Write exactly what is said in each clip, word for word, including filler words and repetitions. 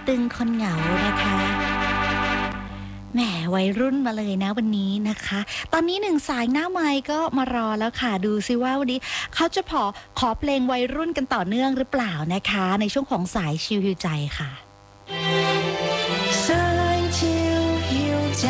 ตึงคนเหงานะคะแหมวัยรุ่นมาเลยนะวันนี้นะคะตอนนี้หนึ่งสายหน้าไมค์ก็มารอแล้วค่ะดูซิว่าวันนี้เขาจะพอขอเพลงวัยรุ่นกันต่อเนื่องหรือเปล่านะคะในช่วงของสายชิวฮิวใจค่ะสายชิวฮิวใจ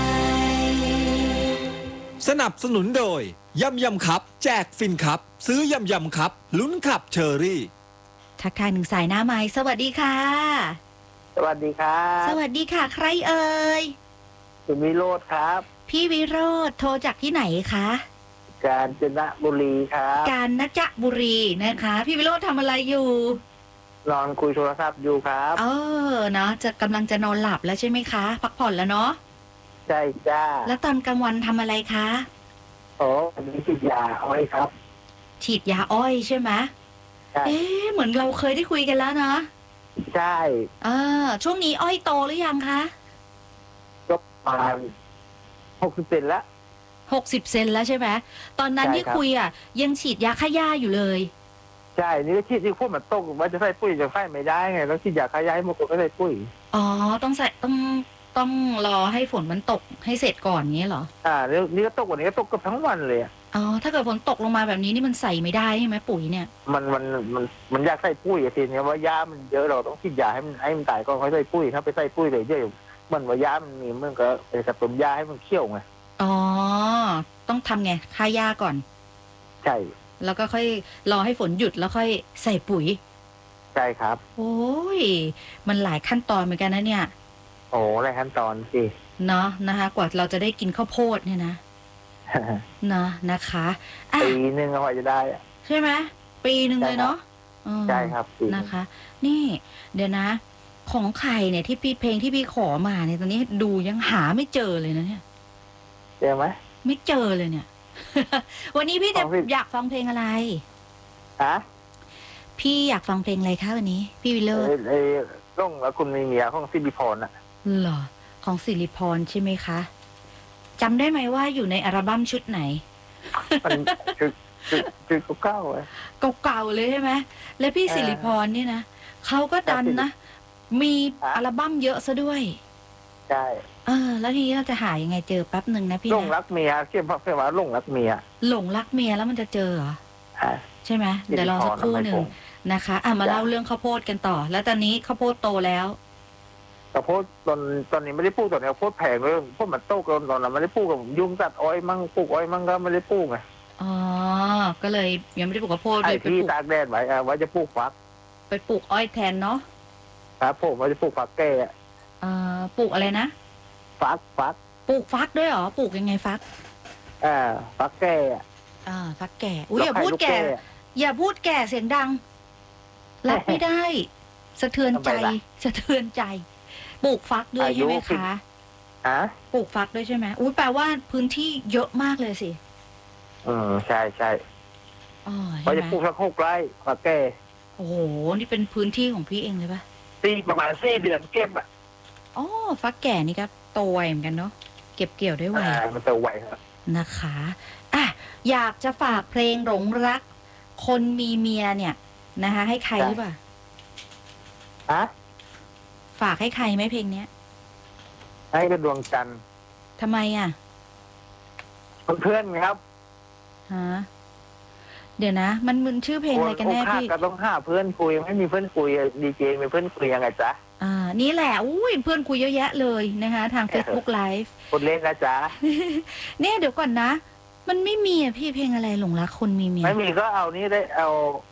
สนับสนุนโดยยำยำครับแจกฟินครับซื้อยำยำครับลุ้นขับเชอรี่ทักทายหนึ่งสายหน้าไมค์สวัสดีค่ะสวัสดีครับสวัสดีค่ะใครเอ่ยคุณวิโรจน์ครับพี่วิโรจน์โทรจากที่ไหนคะกาญจนบุรีครับกาญจนบุรีนะคะพี่วิโรจน์ทำอะไรอยู่นอนคุยโทรศัพท์อยู่ครับเออเนาะจะกำลังจะนอนหลับแล้วใช่ไหมคะพักผ่อนแล้วเนาะใช่จ้าแล้วตอนกลางวันทำอะไรคะโอ้อันนี้ฉีดยาอ้อยครับฉีดยาอ้อยใช่ไหมเอ๊ะเหมือนเราเคยได้คุยกันแล้วเนาะใช่เออช่วงนี้อ้อยโตหรือยังคะก็ประมาณหกสิบเซนแล้วหกสิบเซนแล้วใช่ไหมตอนนั้นที่คุยอ่ะยังฉีดยาฆ่าหญ้าอยู่เลยใช่นี่ก็ฉีดที่พวกมันตกว่าจะใส่ปุ๋ยจะใส่ไม่ได้ไงต้องฉีดยาฆ่าหญ้าให้หมดก็ใส่ปุ๋ยอ๋อต้องใส่ต้องต้องรอให้ฝนมันตกให้เสร็จก่อนงี้เหรออ่านี่นี่ก็ตกวันนี้ก็ตกกับทั้งวันเลยอ๋อถ้าเกิดฝนตกลงมาแบบนี้นี่มันใส่ไม่ได้ใช่ไหมปุ๋ยเนี่ยมันมันมันมันอยากใส่ปุ๋ยทีนี้ว่าหญ้ามันเยอะเราต้องฉีดยาให้มันให้มันตายก่อนค่อยใส่ปุ๋ยถ้าไปใส่ปุ๋ยเลยเยอะมันว่าหญ้ามันมีมันก็ไปกระตุ้นหญ้าให้มันเขี้ยวไงอ๋อต้องทำไงฆ่าหญ้าก่อนใช่แล้วก็ค่อยรอให้ฝนหยุดแล้วค่อยใส่ปุ๋ยใช่ครับโอ้ยมันหลายขั้นตอนเหมือนกันนะเนี่ยโอ้หลายขั้นตอนสิเนาะนะคะกว่าเราจะได้กินข้าวโพดเนี่ยนะเนาะนะคะปีหนึ่งเราจะได้ใช่ไหมปีหนึ่งเลยเนาะใช่ครับนะคะนี่เดี๋ยวนะของใครเนี่ยที่พี่เพลงที่พี่ขอมาเนี่ยตอนนี้ดูยังหาไม่เจอเลยนะเนี่ยเจอไหมไม่เจอเลยเนี่ยวันนี้พี่จะอยากฟังเพลงอะไรฮะพี่อยากฟังเพลงอะไรคะวันนี้พี่วิลเลอร์ไอ้ร่องแล้วคุณมีเมียของสิริพรอ่ะเหรอของสิริพรใช่ไหมคะจำได้ไหมว่าอยู่ในอัลบั้มชุดไหนมันชุดชุดชุดเก่าเลยเก่าๆเลยใช่ไหมและพี่สิริพรเนี่ยนะเขาก็ดันนะมีอัลบั้มเยอะซะด้วยใช่เออแล้วทีนี้เราจะหายังไงเจอแป๊บหนึ่งนะพี่นะหลงรักเมียเขียนเพลงว่าหลงรักเมียหลงรักเมียแล้วมันจะเจอเหรอใช่ไหมเดี๋ยวรอสักครู่หนึ่งนะคะอ่ะมาเล่าเรื่องข้าวโพดกันต่อแล้วตอนนี้ข้าวโพดโตแล้วข้าวโพดตอนตอนนี้ไม่ได้ปลูกตอนนี้ข้าวโพดแพงเลยพวกมันโตกันตอนนั้นไม่ได้ปลูกกับยุ่งตัดอ้อยมั่งปลูกอ้อยมั่งก็ไม่ได้ปลูกไงอ๋อก็เลยยังไม่ได้ปลูกข้าวโพดไอ้ที่ตากแดดไว้ไว้จะปลูกฟักไปปลูกอ้อยแทนเนาะครับผมว่าจะปลูกฟักแก่เอ่อปลูกอะไรนะฟักฟักปลูกฟักด้วยเหรอปลูกยังไงฟักอ่าฟักแก่อ่าฟักแก่อุ้ยอย่าพูดแก่อย่าพูดแก่เสียงดังรับไม่ได้สะเทือนใจสะเทือนใจปลูกฟักด้วยใช่ไหมคะฮะปลูกฟักด้วยใช่ไหมอุ้ยแปลว่าพื้นที่เยอะมากเลยสิอืมใช่ใช่อ๋อเราจะปลูกสักหกไร่ฟักแก่โอ้โหนี่เป็นพื้นที่ของพี่เองเลยปะสี่ประมาณสี่เดือนเก็บอ่ะอ๋อฟักแก่นี่ก็โตไวเหมือนกันเนาะเก็บเกี่ยวได้ไวมันโตไวครับนะคะอ่ะอยากจะฝากเพลงหลงรักคนมีเมียเนี่ยนะคะให้ใครหรือเปล่าฮะฝากให้ใครไหมเพลงเนี้ยให้กับดวงจันทร์ทำไมอ่ะเพื่อนครับฮะเดี๋ยวนะมันมันชื่อเพลงอะไรกันแน่พี่ก็ต้องหาเพื่อนคุยไม่มีเพื่อนคุยดีเจมีเพื่อนคุยยังไงจ๊ะอ่านี่แหละอุ้ยเพื่อนคุยเยอะแยะเลยนะคะทาง Facebook Live คนเล่นนะจ๊ะเนี่ยเดี๋ยวก่อนนะมันไม่มีอ่ะพี่เพลงอะไรหลงรักคนมีเมียไม่มีก็เอานี่ได้เอา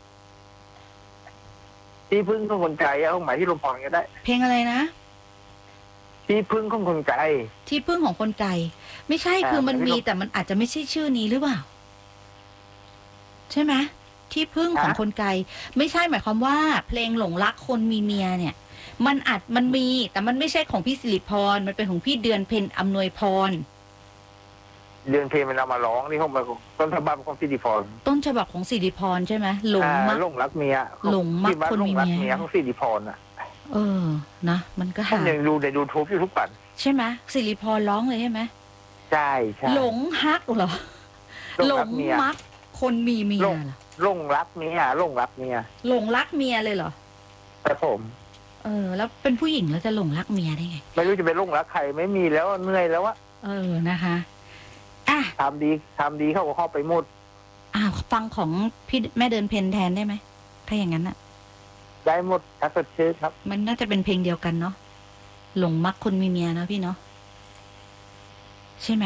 ที่พึ่งของคนใจเอาหมายที่ลมพรก็ได้เพลงอะไรนะที่พึ่งของคนใจที่พึ่งของคนใจไม่ใช่คือมันมีแต่มันอาจจะไม่ใช่ชื่อนี้หรือเปล่าใช่ไหมที่พึ่งของคนไกลไม่ใช่หมายความว่าเพลงหลงรักคนมีเมียเนี่ยมันอาจมันมีแต่มันไม่ใช่ของพี่สิริพรมันเป็นของพี่เดือนเพ็ญอำนวยพรเดือนเพ็ญมันเอามาร้องนี่เขามาต้นฉบับของสิริพรต้นฉบับของสิริพรใช่ไหมหลงมักหลงรักเมียหลงมักคนมีเมียของสิริพรอ่ะเออนะมันก็หายังดูในยูทูบอยู่ทุกวันใช่ไหมสิริพรร้องเลยใช่ไหมใช่ใช่หลงฮักเหรอหลงมักคนมีเมียเหรอหลงรักเมียหลงรักเมียหลงรักเมียเลยเหรอครับผมอเออ แล้วเป็นผู้หญิงแล้วจะหลงรักเมียได้ไงไม่รู้จะไปลงรักใครไม่มีแล้วเหนื่อยแล้วอะเออนะคะอ่ะทำดีทำดีเขาก็เข้าไปหมดอ่าฟังของพี่แม่เดินเพนแทนได้ไหมถ้าอย่างนั้นอ่ะได้หมดทักษะชื่อครับมันน่าจะเป็นเพลงเดียวกันเนาะหลงมักคนมีเมียเนาะพี่เนาะใช่ไหม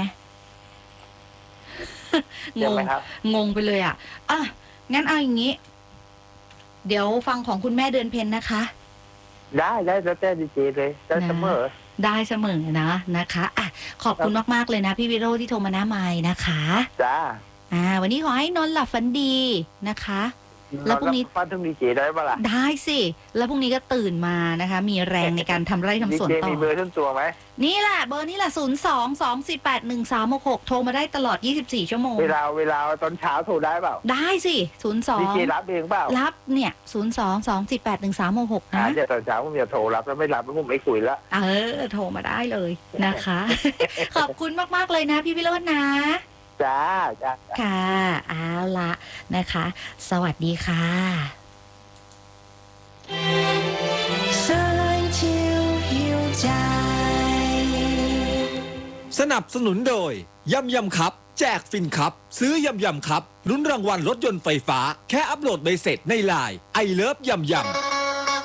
งใช่งไหมครับงงไปเลยอ่ะอ่ะงั้นเอาอย่างนี้ เดี๋ยวฟังของคุณแม่เดือนเพนนะคะได้ได้แล้วแต่ดีเจเลยได้เสมอได้เสมอนะนะคะอ่ะขอบคุณมากๆเลยนะพี่วิโรจน์ที่โทรมาหน้าไม้นะคะจ้าอ่า วันนี้ขอให้นอนหลับฝันดีนะคะ แล้วพรุ่งนี้ฟันถึงดีเจได้ปะล่ะได้สิ แล้วพรุ่งนี้ก็ตื่นมานะคะ มีแรงในการทำไร่ดีทำสวนเจต่อมีเบอร์ส่วนตัวไหมนี่แหละเบอร์นี่แหละศูนย์สองสองสี่แปดหนึ่งสามหกหกโทรมาได้ตลอดยี่สิบสี่ชั่วโมงเวลาเวลาตอนเช้าโทรได้เปล่าได้สิศูนย์สองดีเจรับเองเปล่ารับเนี่ยศูนย์สองสองสี่แปดหนึ่งสามหกหกอ่านะเดี๋ยวตอนเช้าผมจะโทรรับแล้วไม่รับแล้วผมไม่คุยละเออ โทรมาได้เลยนะคะ ขอบคุณมาก ๆ เลยนะพี่วิโรจน์นะจ้าจ้าค่ะเอาละนะคะ สวัสดีค่ะ想就要ใจสนับสนุนโดยยำยำครับ แจกฟินครับ ซื้อยำยำครับลุ้นรางวัลรถยนต์ไฟฟ้า แค่อัปโหลดใบเสร็จในไลน์ไอเลิฟยำยำ